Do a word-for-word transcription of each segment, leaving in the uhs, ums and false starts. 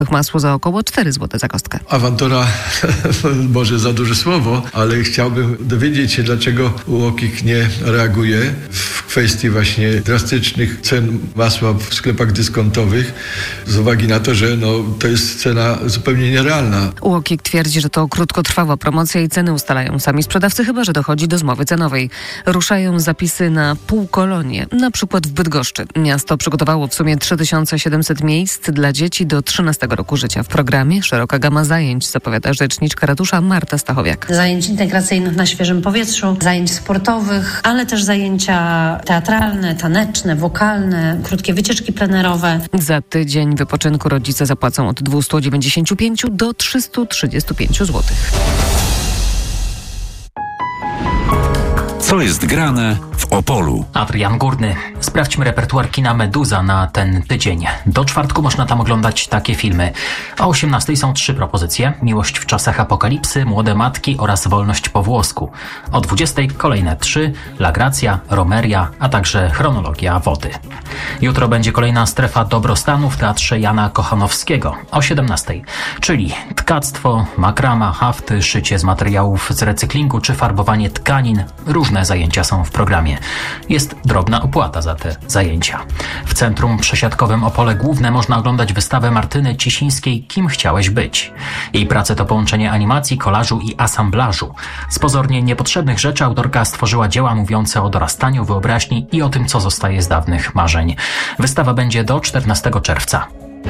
Masło za około cztery złote za kostkę. Awantura może za duże słowo, ale chciałbym dowiedzieć się, dlaczego U O K I K nie reaguje w kwestii właśnie drastycznych cen masła w sklepach dyskontowych z uwagi na to, że no, to jest cena zupełnie nierealna. U O K I K twierdzi, że to krótkotrwała promocja i ceny ustalają sami sprzedawcy, chyba że dochodzi do zmowy cenowej. Ruszają zapisy na półkolonie, na przykład w Bydgoszczy. Miasto przygotowało w sumie trzy tysiące siedemset miejsc dla dzieci do trzynastego roku życia. W programie szeroka gama zajęć, zapowiada rzeczniczka ratusza Marta Stachowiak. Zajęć integracyjnych na świeżym powietrzu, zajęć sportowych, ale też zajęcia teatralne, taneczne, wokalne, krótkie wycieczki plenerowe. Za tydzień wypoczynku rodzice zapłacą od dwieście dziewięćdziesiąt pięć do trzysta trzydzieści pięć złotych. Co jest grane w Opolu? Adrian Górny. Sprawdźmy repertuar kina Meduza na ten tydzień. Do czwartku można tam oglądać takie filmy. O osiemnastej są trzy propozycje. Miłość w czasach apokalipsy, Młode matki oraz Wolność po włosku. O dwudziestej kolejne trzy. La Gracia, Romeria, a także Chronologia wody. Jutro będzie kolejna strefa dobrostanu w Teatrze Jana Kochanowskiego. O siedemnastej. Czyli tkactwo, makrama, hafty, szycie z materiałów z recyklingu czy farbowanie tkanin. Różne zajęcia są w programie. Jest drobna opłata za te zajęcia. W Centrum Przesiadkowym Opole Główne można oglądać wystawę Martyny Cisińskiej Kim chciałeś być? Jej prace to połączenie animacji, kolażu i asamblażu. Z pozornie niepotrzebnych rzeczy autorka stworzyła dzieła mówiące o dorastaniu, wyobraźni i o tym, co zostaje z dawnych marzeń. Wystawa będzie do czternastego czerwca.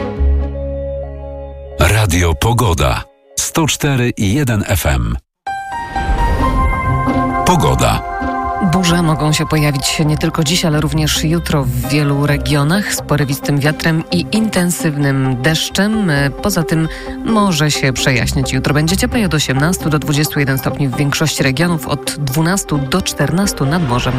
Radio Pogoda. sto cztery i jeden F M. Pogoda. Burze mogą się pojawić nie tylko dziś, ale również jutro w wielu regionach z porywistym wiatrem i intensywnym deszczem. Poza tym może się przejaśnić. Jutro będzie cieplej od osiemnastu do dwudziestu jeden stopni w większości regionów, od dwunastu do czternastu nad morzem.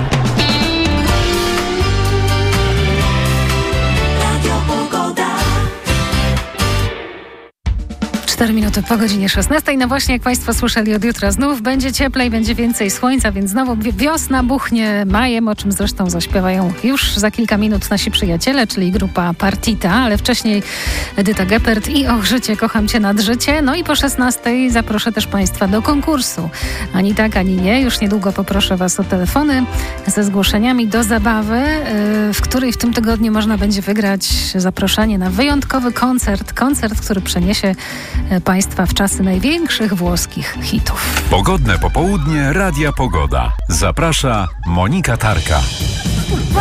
cztery minuty po godzinie szesnastej. No właśnie, jak Państwo słyszeli, od jutra znów będzie cieplej, będzie więcej słońca, więc znowu wiosna buchnie majem, o czym zresztą zaśpiewają już za kilka minut nasi przyjaciele, czyli grupa Partita, ale wcześniej Edyta Geppert i Och życie, kocham cię nad życie. No i po szesnastej zaproszę też Państwa do konkursu. Ani tak, ani nie. Już niedługo poproszę Was o telefony ze zgłoszeniami do zabawy, w której w tym tygodniu można będzie wygrać zaproszenie na wyjątkowy koncert. Koncert, który przeniesie Państwa w czasy największych włoskich hitów. Pogodne popołudnie Radia Pogoda. Zaprasza Monika Tarka.